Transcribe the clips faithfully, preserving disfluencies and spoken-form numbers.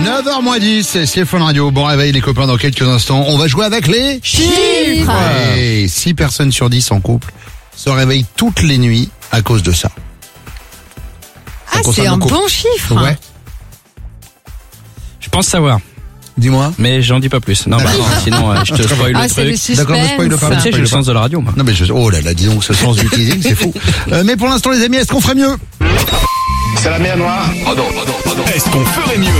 neuf heures moins dix, c'est Fun Radio. Bon réveil les copains, dans quelques instants. On va jouer avec les chiffres. Ouais, six personnes sur dix en couple se réveillent toutes les nuits à cause de ça. Ah, c'est un bon chiffre. Ouais. Je pense savoir. Dis-moi. Mais j'en dis pas plus. Non, bah non, sinon euh, je te spoil Ah, le c'est le truc. suspense. D'accord, ne spoil pas. Tu sais, j'ai le sens de la radio, moi. Non mais je... oh là là, dis donc ce sens du teasing, c'est fou. Euh, mais pour l'instant les amis, est-ce qu'on ferait mieux? C'est la mer Noire. Oh non, oh non, oh non. Est-ce qu'on ferait mieux?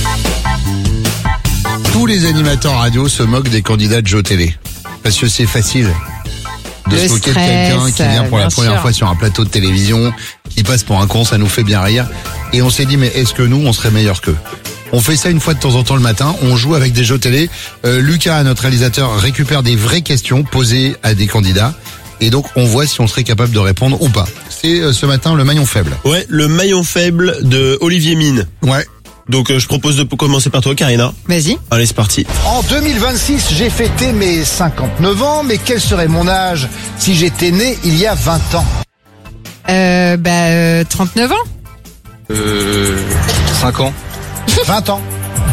Tous les animateurs radio se moquent des candidats de jeux télé. Parce que c'est facile de Le se moquer de stress, quelqu'un qui vient pour la bien première sûr. fois sur un plateau de télévision, qui passe pour un con, ça nous fait bien rire. Et on s'est dit, mais est-ce que nous, on serait meilleurs qu'eux? On fait ça une fois de temps en temps le matin, on joue avec des jeux télé. Euh, Lucas, notre réalisateur, récupère des vraies questions posées à des candidats. Et donc, on voit si on serait capable de répondre ou pas. C'est euh, ce matin le maillon faible. Ouais, le maillon faible de Olivier Mine. Ouais. Donc euh, je propose de commencer par toi, Karina. Vas-y. Allez, c'est parti. En deux mille vingt-six, j'ai fêté mes cinquante-neuf ans, mais quel serait mon âge si j'étais né il y a vingt ans? Euh, bah, euh, trente-neuf ans. Euh... cinq ans. vingt ans.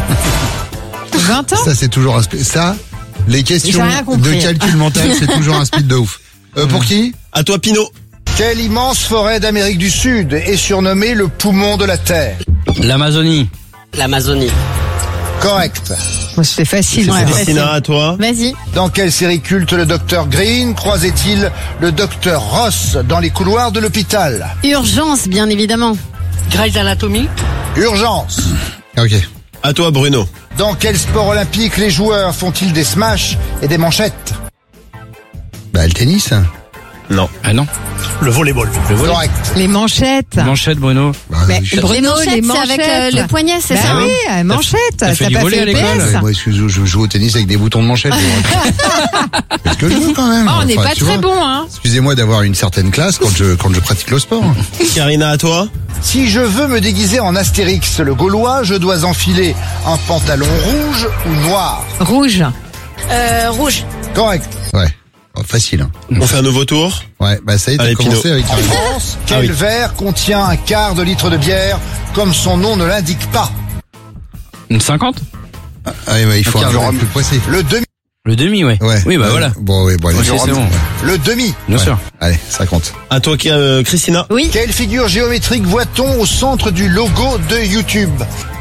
vingt ans. Ça, c'est toujours un speed. Ça, les questions J'ai rien de compris. calcul mental, c'est toujours un speed de ouf. Euh, pour qui? À toi, Pinot. Quelle immense forêt d'Amérique du Sud est surnommée le poumon de la Terre? L'Amazonie. L'Amazonie. Correct. Bon, c'était facile. ouais, Christina, facile. à toi. Vas-y. Dans quelle série culte le docteur Green croisait-il le docteur Ross dans les couloirs de l'hôpital? Urgence, bien évidemment. Grey's Anatomy. Urgence. Ok. À toi, Bruno. Dans quel sport olympique les joueurs font-ils des smashs et des manchettes? Bah, le tennis. Non. Ah non. Le volleyball. Le volet. Correct. Les manchettes. Manchette, Bruno. Bah, Mais je- Bruno, les manchettes, les c'est manchettes. avec euh, le poignet, c'est Bah ça oui, hein euh, manchette. t'as fait T'as du pas volley fait à le l'école? P S? Ouais, moi, excuse, je joue au tennis avec des boutons de manchette. Est-ce que je veux quand même? Oh, on n'est Enfin, pas tu très vois, bon, hein. Excusez-moi d'avoir une certaine classe quand je, quand je pratique le sport. Karina, à toi. Si je veux me déguiser en Astérix le Gaulois, je dois enfiler un pantalon rouge ou noir? Rouge. euh, Rouge. Correct. Ouais. Oh, facile. Hein. On fait un nouveau tour. Ouais, bah ça y est, t'as Allez, commencé Pinot. avec En France, quel Ah oui. verre contient un quart de litre de bière, comme son nom ne l'indique pas? Une cinquante? Ah oui, bah, il faut Un un quart de peu rhum. plus précis. Le demi. Le demi, ouais. Ouais. Oui, bah Ouais. voilà. Bon, oui, bon, allez. Ok, c'est bon. Le demi. Bien Ouais. sûr. Allez, ça compte. À toi, euh, Christina. Oui. Quelle figure géométrique voit-on au centre du logo de YouTube?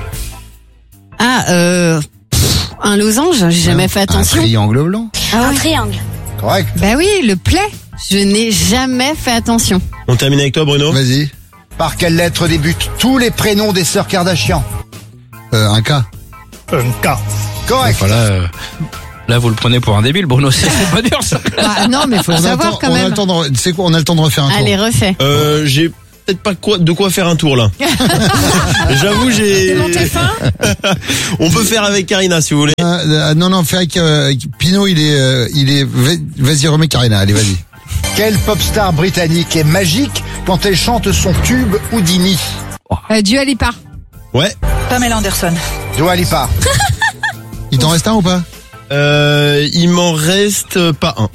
Ah, euh, pff, un losange, j'ai jamais fait Un attention. triangle blanc. Ah Un ouais. triangle. Correct. Bah oui, le play. Je n'ai jamais fait attention. On termine avec toi, Bruno. Vas-y. Par quelle lettre débutent tous les prénoms des sœurs Kardashian? Euh, un K. Correct. Enfin là, euh, là, vous le prenez pour un débile, Bruno. C'est c'est pas dur, ça. Bah, non, mais faut le On a le savoir temps- quand on a même. le temps de, re- tu sais quoi, on a le temps de refaire un tour. Allez, refais. Euh, j'ai peut-être pas quoi, de quoi faire un tour, là. J'avoue, j'ai... T'es monté fin? On peut faire avec Karina, si vous voulez. Euh, euh, non, non, fais avec euh, Pinot, il est, euh, il est. va- Vas-y, remets Karina. Allez, vas-y. Quelle pop star britannique est magique quand elle chante son tube Houdini? Euh, Dua Lipa. Ouais. Pamela Anderson. Dua Lipa. Il t'en reste un ou pas? Euh, il m'en reste pas un.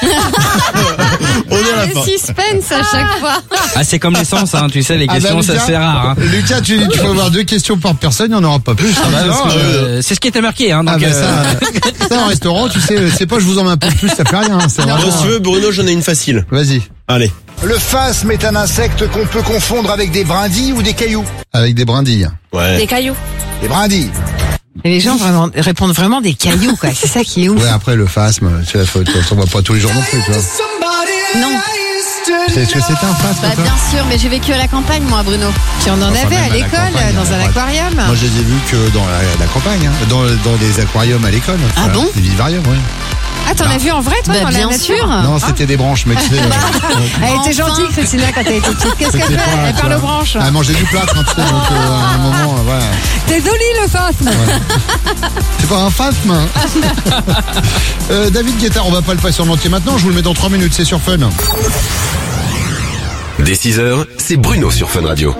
On est à la Le fin. suspense à chaque fois. Ah, c'est comme l'essence, hein. Tu sais, les Ah bah, questions, ça Lucas, c'est rare, hein. Lucas, tu, tu peux avoir deux questions par personne, il n'y en aura pas plus. hein, Bah parce non, que- euh, c'est ce qui était marqué, hein. Ah Donc, bah euh, ça, ça en restaurant, tu sais, c'est pas je vous en mets un peu plus, ça fait rien. hein, c'est Bon, vraiment- si tu veux, Bruno, j'en ai une facile. Vas-y, Allez. Le phasme est un insecte qu'on peut confondre avec des brindilles ou des cailloux? avec des brindilles. Ouais. Des cailloux. Des brindilles. Et les gens vraiment, répondent vraiment des cailloux, quoi. C'est ça qui est ouf. Ouais, après le phasme, tu vois, on voit pas tous les jours non plus, tu vois. Non. C'est ce que c'était un phasme, Bah toi? bien sûr, mais j'ai vécu à la campagne, moi, Bruno. Puis on en Enfin, avait même à à la l'école, campagne, dans un ouais. aquarium. Moi, je les ai vus que dans la, la campagne, hein, dans, dans des aquariums à l'école. Ah Voilà, bon des vivariums, ouais. Ah, t'en as vu en vrai, toi, Bah, dans bien la nature? sûr. Non, c'était des branches, mais tu sais. euh, Elle était Enfin. gentille, Christina, quand elle était petite. Qu'est-ce qu'elle c'était fait? pas, Elle tu parle vois. aux branches. Elle mangeait du plâtre, hein, tu sais, donc euh, à un moment, euh, voilà. T'es joli, le phasme. C'est pas un phasme. hein. euh, David Guetta, on va pas le passer en entier maintenant, je vous le mets dans trois minutes, c'est sur Fun. Dès six heures, c'est Bruno sur Fun Radio.